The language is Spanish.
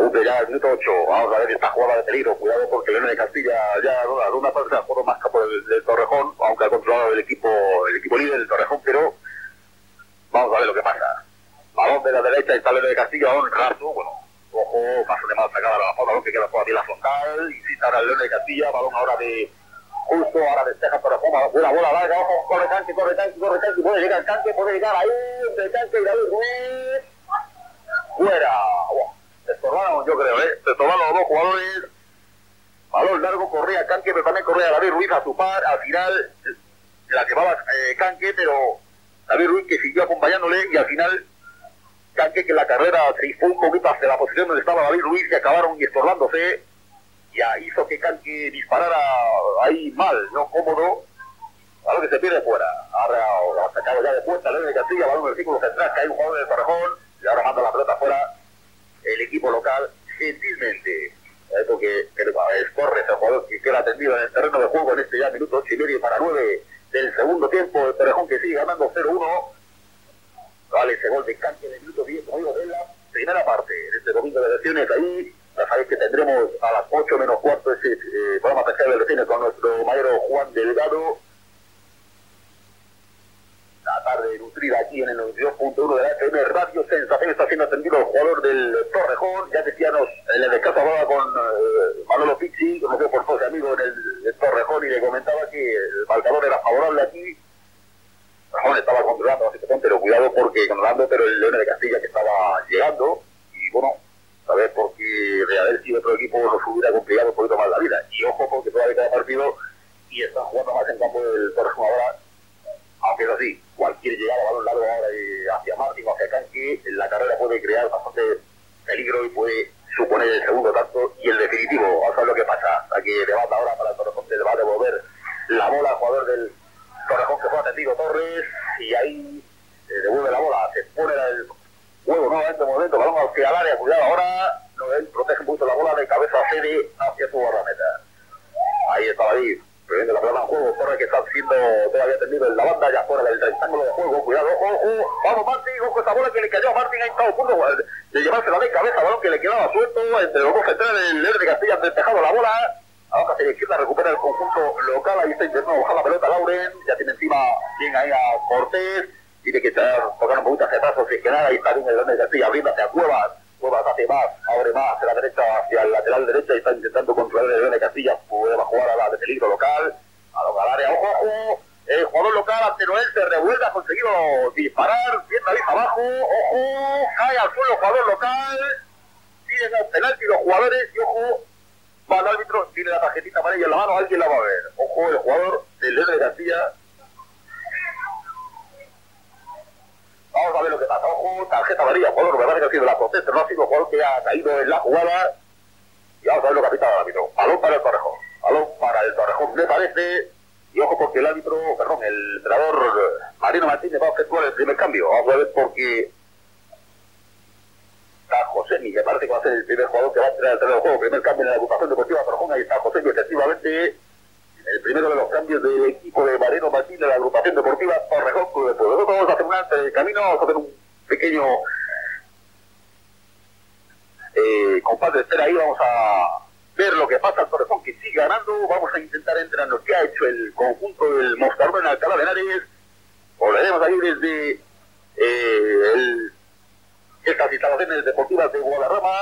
cumple ya el minuto 8. Vamos a ver esta jugada de peligro. Cuidado porque León de Castilla ya a una parte de juego más capo del Torrejón, aunque ha controlado el equipo líder del Torrejón, pero vamos a ver lo que pasa. Balón de la derecha, está León de Castilla, un raso, bueno, ojo, paso de mal sacada la balón que queda todavía la frontal, y si está el León de Castilla, balón ahora de justo, ahora despeja Torrejón, buena bola larga, ojo, corre Canque, puede llegar Canque, puede llegar ahí, entre Canque y David Ruiz, fuera, se estorbaron, yo creo, se estorbaron los dos jugadores, balón largo, corría Canque, pero también corría David Ruiz a su par, al final la llevaba Canque, pero David Ruiz que siguió acompañándole, y al final Canque, que la carrera se fue un poquito hacia la posición donde estaba David Ruiz, que acabaron estorbándose, ya hizo que Canque disparara ahí mal, no cómodo, algo que se pierde fuera. Ahora ha sacado ya de puerta León de Castilla, balón del círculo central, que hay un jugador del Torrejón, y ahora manda la pelota fuera el equipo local, gentilmente, porque es Torres, el jugador que queda atendido en el terreno de juego en este ya minuto 8:30 para 9 del segundo tiempo, el Torrejón que sigue ganando 0-1. Vale, ese gol de Canque en el minuto 10, como digo, de la primera parte, en este domingo de elecciones. Ahí ya sabéis que tendremos a las 8 menos cuarto ese programa especial de elecciones con nuestro maestro Juan Delgado. La tarde nutrida aquí en el 92.1 de la FM Radio Sensación. Está siendo atendido el jugador del Torrejón. Ya decíamos, en el descanso hablaba con Manolo Pizzi, conocido por todos amigos en el Torrejón, y le comentaba que el marcador era favorable aquí. Torrejón estaba controlando la situación, pero cuidado porque pero el León de Castilla que estaba llegando, y bueno, a ver, porque de haber sido otro equipo nos hubiera complicado un poquito más la vida. Y ojo, porque todavía queda partido y están jugando más en campo del Torrejón ahora, aunque es así, cualquier llegada, balón largo ahora hacia Martín o hacia Canque, la carrera puede crear bastante peligro y puede suponer el segundo tanto y el definitivo. Vamos a ver lo que pasa. Hasta que levanta ahora para el Torrejón, se le va a devolver la bola al jugador del Torrejón que fue atendido Torres, y ahí devuelve la bola, se pone el juego nuevamente en momento, balón hacia el área, cuidado ahora, no, él protege un poquito la bola de cabeza, cede hacia su guardameta. Ahí está David, previendo la pelota en juego, Torres que está siendo todavía atendido en la banda, ya fuera del rectángulo de juego, cuidado, ojo, vamos Martín, ojo esa bola que le cayó a Martín, ahí está a punto de llevársela de cabeza, balón que le quedaba suelto, entre los dos centrales, el León de Castilla ha despejado la bola. Ahora hacia la izquierda recupera el conjunto local, ahí está intentando bajar la pelota Lauren, ya tiene encima bien ahí a Cortés, tiene que tocar un poquito hacia atrás, si es que nada, ahí está bien el León de Castilla, abriendo hacia Cuevas hace más, abre más hacia la derecha, hacia el lateral derecha, y está intentando controlar el León de Castilla, puede jugar a la de peligro local, al área, ojo, el jugador local ante Noel se revuelve, ha conseguido disparar, bien David abajo, ojo, cae al suelo el jugador local, piden el penalti los jugadores, y ojo, va el árbitro, tiene la tarjetita amarilla en la mano, alguien la va a ver. Ojo, el jugador del León de Castilla. Vamos a ver lo que pasa. Ojo, tarjeta amarilla, jugador, verdad que ha sido la protesta, no ha sido el jugador que ha caído en la jugada. Y vamos a ver lo que ha pitado el árbitro. Balón para el Torrejón. Balón para el Torrejón, me parece. Y ojo porque el entrenador Marino Martínez va a efectuar el primer cambio. Vamos a ver porque está José, me parece que va a ser el primer jugador que va a entrar al terreno de juego. Primer cambio en la agrupación deportiva Torrejón, ahí está José, y efectivamente el primero de los cambios del equipo de Mariano Martín de la agrupación deportiva Torrejón Club de Pueblo. Nosotros vamos a hacer un antes del camino, vamos a hacer un pequeño compás de espera ahí, vamos a ver lo que pasa al Torrejón que sigue ganando, vamos a intentar entrar en lo que ha hecho el conjunto del Moscardón en Alcalá de Henares, volveremos ahí desde estas instalaciones deportivas de Guadarrama.